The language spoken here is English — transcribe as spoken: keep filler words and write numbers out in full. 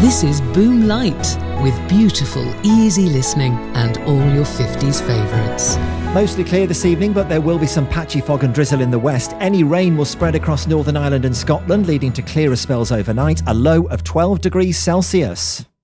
This is Boom Light, with beautiful, easy listening and all your fifties favourites. Mostly clear this evening, but there will be some patchy fog and drizzle in the west. Any rain will spread across Northern Ireland and Scotland, leading to clearer spells overnight, a low of twelve degrees Celsius.